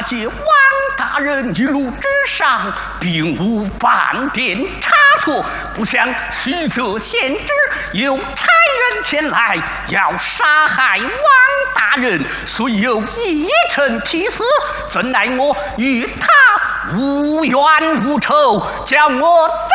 借王大人一路之上，并无半点差错。不想徐州县知有差人前来要杀害王大人，虽有一臣替死，怎奈我与他无冤无仇，叫我